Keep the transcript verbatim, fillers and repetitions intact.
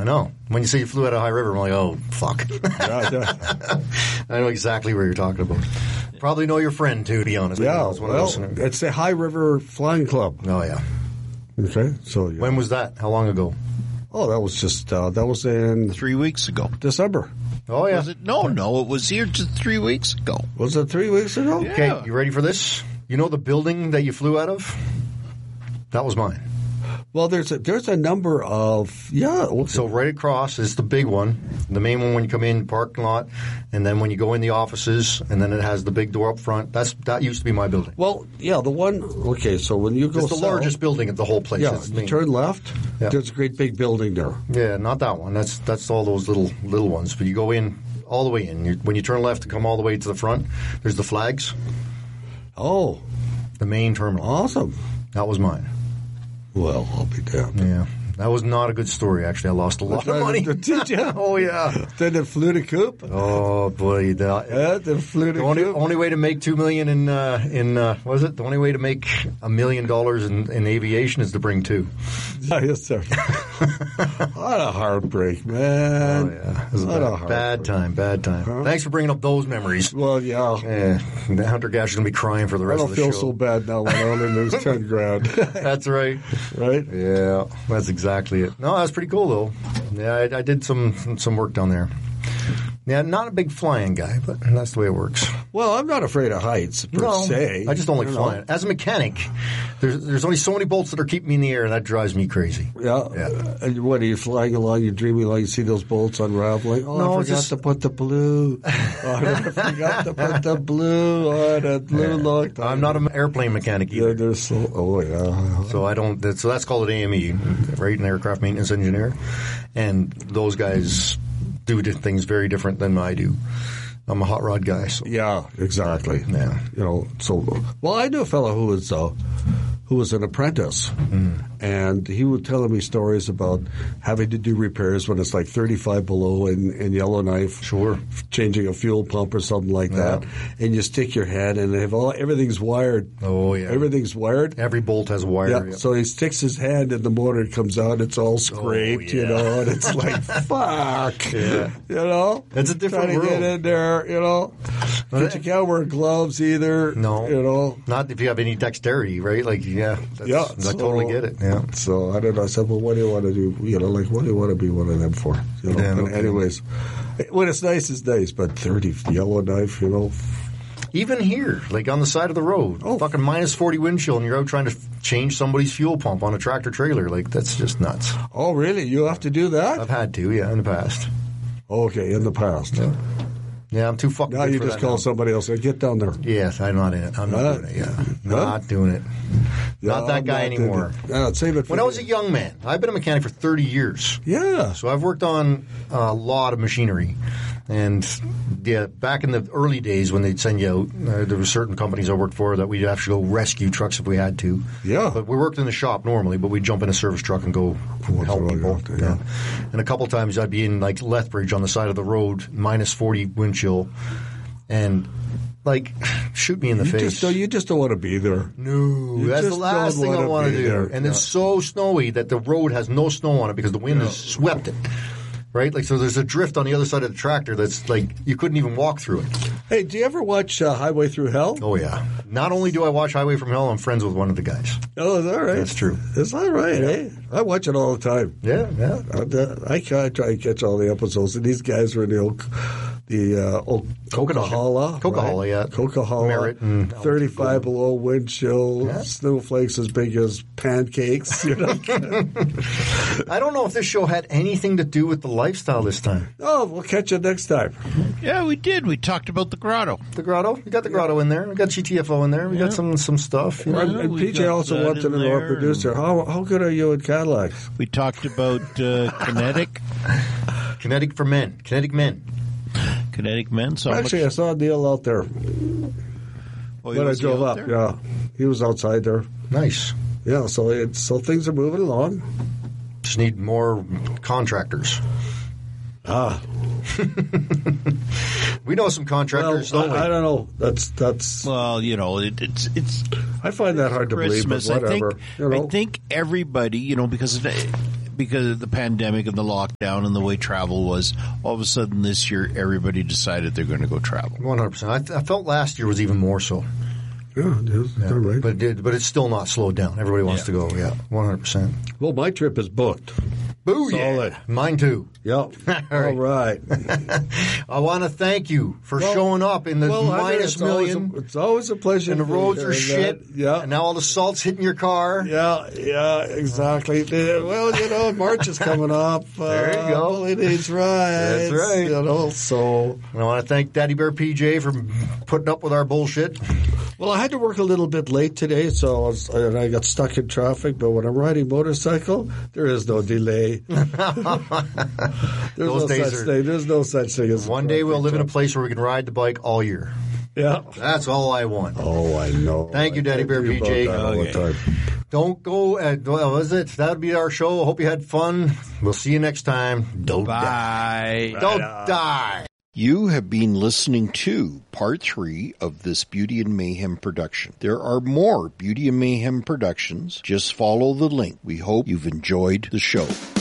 know. When you say you flew out of High River, I'm like, oh, fuck. Yeah, yeah. I know exactly what you're talking about. Probably know your friend, too, to be honest. Yeah, It's one of well, those- it's the High River Flying Club. Oh, yeah. Okay, so yeah. When was that? How long ago? Oh, that was just uh, that was in Three weeks ago. December. Oh, yeah. Was it? No, no, it was here just three weeks ago. Was it three weeks ago? Yeah. Okay, you ready for this? You know the building that you flew out of? That was mine. Well, there's a, there's a number of yeah. Okay. So right across is the big one, the main one when you come in, parking lot, and then when you go in the offices, and then it has the big door up front. That's That used to be my building. Well, yeah, the one. Okay, so when you go It's the south, largest building of the whole place. Yeah, It's the you main- turn left. Yeah. There's a great big building there. Yeah, not that one. That's that's all those little little ones. But you go in all the way in. You, when you turn left to come all the way to the front, there's the flags, Oh, the main terminal. awesome. That was mine. Well, I'll be damned. Yeah, that was not a good story. Actually, I lost a lot of money. Did you? Oh yeah. Then it flew to Coop. Oh boy, the, Yeah, then flew to the only Coop. only way to make two million in uh, in uh, what was it? The only way to make a million dollars in, in aviation is to bring two. Yeah, yes, sir. What a heartbreak, man. Oh yeah, it was a What a bad, heartbreak. bad time, bad time. Huh? Thanks for bringing up those memories. Well, yeah. Yeah, the Hunter Gash is gonna be crying for the I rest don't of the feel show. so bad now when I only lose ten grand. That's right. Right? Yeah, that's exactly it. No, that's pretty cool though. Yeah, I, I did some some work down there. Yeah, not a big flying guy, but that's the way it works. Well, I'm not afraid of heights per No, se. I just don't like You know. flying. As a mechanic, there's there's only so many bolts that are keeping me in the air, and that drives me crazy. Yeah. Yeah. And what, are you flying along, you're dreaming along, you see those bolts unraveling? Oh, No, I it's forgot just- to put the blue. Oh, I forgot to put the blue on a blue long time. I'm not an airplane mechanic Yeah, either, they're so, oh, yeah. so I don't. That, so that's called an A M E, right? An aircraft maintenance engineer, and those guys do di- things very different than I do. I'm a hot rod guy, so Yeah, exactly. Yeah. You know, so, well, I knew a fellow who was, uh, who was an apprentice, Mm. and he would tell me stories about having to do repairs when it's like thirty-five below in, in Yellowknife. Sure. Changing a fuel pump or something like that. And you stick your head and they have all, everything's wired. Oh, yeah. Everything's wired. every bolt has a wire. Yeah, yeah. so he sticks his hand and the motor comes out. It's all scraped, you yeah. know, and it's like, fuck. Yeah. You know? It's a different Trying to world. get in there, you know? But you can't wear gloves either. No. You know? Not if you have any dexterity, right? Like, yeah, that's, Yeah, I so- totally get it. Yeah. So I don't know. I said, well, what do you want to do? You know, like, what do you want to be one of them for? You know? Yeah, But okay. anyways, when it's nice, it's nice. But thirty Yellowknife, you know? Even here, like on the side of the road, Oh. fucking minus forty wind chill, and you're out trying to f- change somebody's fuel pump on a tractor trailer. Like, that's just nuts. Oh, really? You have to do that? I've had to, yeah, in the past. Okay, in the past. Yeah, I'm too fucking Now good you for just that call now. somebody else and get down there. Yes, I'm not in it. I'm not Huh? doing it, yeah. Huh? Not doing it. Not No, that I'm guy not doing anymore. it. No, save it for When I was a the- young man, I've been a mechanic for thirty years. Yeah. So I've worked on a lot of machinery. And yeah, back in the early days when they'd send you out, uh, there were certain companies I worked for that we'd have to go rescue trucks if we had to. Yeah. But we worked in the shop normally, but we'd jump in a service truck and go Once help in a while, people. you have to, yeah. And a couple times I'd be in like Lethbridge on the side of the road, minus forty wind chill, and like shoot me in the You face. just, don't, you just don't want to be there. No, You that's the just last don't thing I wanna want to be do. there. And Yeah. it's so snowy that the road has no snow on it because the wind has swept it. Right? Like, so there's a drift on the other side of the tractor that's like, you couldn't even walk through it. Hey, do you ever watch uh, Highway Through Hell? Oh, yeah. Not only do I watch Highway from Hell, I'm friends with one of the guys. Oh, is that right? That's true. Is that right, eh? I watch it all the time. Yeah, yeah. I, I try to catch all the episodes, and these guys were in the old, the uh, old Coquihalla. Coquihalla, right? yeah. Coquihalla. Merritt and thirty-five below wind chill, Yeah. snowflakes as big as pancakes. You know? I don't know if this show had anything to do with the lifestyle this time. Oh, we'll catch you next time. Yeah, we did. We talked about the grotto. The grotto? We got the grotto in there. We got G T F O in there. We Yeah. got some some stuff. You know? And, Yeah, and we P J got also that wanted to in know our there, producer. How how good are you at Cadillacs? We talked about uh, kinetic, Kinetic for men. Kinetic men. kinetic men. So Actually, I much, saw Neil out there oh, he when I was drove out up. there? Yeah, he was outside there. Nice. Yeah, so it's so things are moving along. Just need more contractors. Ah, We know some well, contractors, don't we? I, I don't know. That's that's. Well, you know, it, it's it's I find that hard to believe, but Christmas. I whatever. think you know, I think everybody, you know, because it, because of the pandemic and the lockdown and the way travel was, all of a sudden this year everybody decided they're going to go travel. one hundred percent. I, th- I felt last year was even more so. Yeah, it is. Yeah. All right. But, it, but it's still not slowed down. Everybody wants Yeah. to go, yeah, one hundred percent. Well, my trip is booked. Boo, Solid. yeah. Mine too. Yep. All right. I want to thank you for Well- showing up in the Well, I mean, minus it's always million. a- it's always a pleasure. And the to roads hear are that. shit. Yeah. And now all the salt's hitting your car. Yeah, yeah, exactly. Uh, Well, you know, March is coming up. There you uh, go. Holidays, right? That's right. You know, so. And I want to thank Daddy Bear P J for putting up with our bullshit. Well, I had to work a little bit late today, so I, was, and I got stuck in traffic. But when I'm riding motorcycle, there is no delay. There's Those no days such are- thing. There's no such thing as One day we'll live in a traffic place where we can ride the bike all year. jam. Yeah. That's all I want. Oh, I know. Thank you, Daddy I Bear think P J. about that all the Okay. time. Don't go. Uh, well, was it? That would be our show. Hope you had fun. We'll see you next time. Don't die. Bye. Don't die. You have been listening to part three of this Beauty and Mayhem production. There are more Beauty and Mayhem productions. Just follow the link. We hope you've enjoyed the show.